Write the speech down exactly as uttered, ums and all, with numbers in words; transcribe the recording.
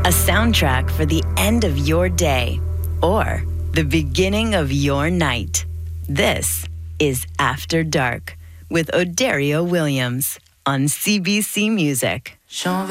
A soundtrack for the end of your day or the beginning of your night. This is After Dark with Odario Williams on C B C Music.